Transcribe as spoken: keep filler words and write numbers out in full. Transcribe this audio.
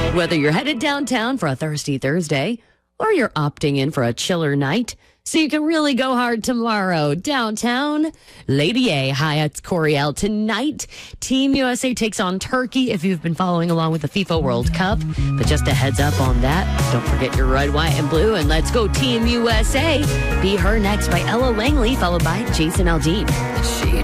Whether you're headed downtown for a thirsty Thursday or you're opting in for a chiller night so you can really go hard tomorrow downtown, Lady A, hi, it's Coriel. Tonight, Team U S A takes on Turkey if you've been following along with the FIFA World Cup. But just a heads up on that, don't forget your red, white, and blue, and let's go Team U S A. Be Her next by Ella Langley, followed by Jason Aldean. She